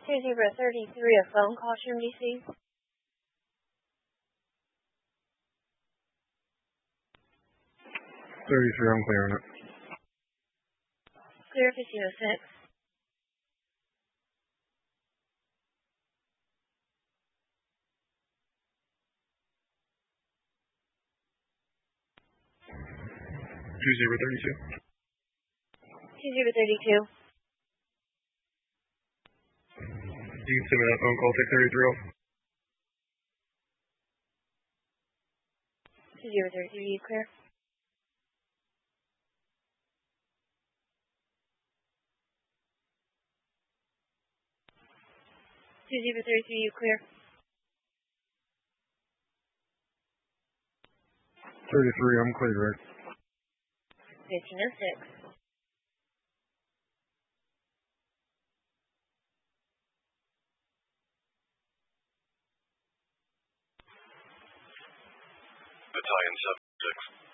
2033, a phone call from DC. 33, I'm clear on it. Clear 1506. $2032. 2032. You can send me that phone call, take 33 off. 2033, you clear? You clear? 33, I'm clear, right? 1506. Battalion 76.